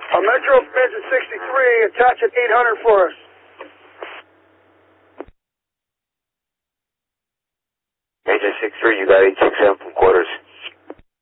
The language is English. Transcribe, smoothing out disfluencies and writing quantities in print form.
Metro Engine 63, attach at 800 for us. Engine 63, you got 867 from quarters.